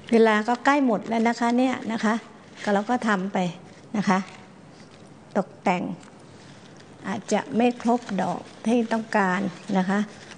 เวลาก็ใกล้หมดแล้วนะคะเนี่ยนะคะก็เราก็ทำไปนะคะตกแต่งอาจจะไม่ครบดอกที่ต้องการนะคะ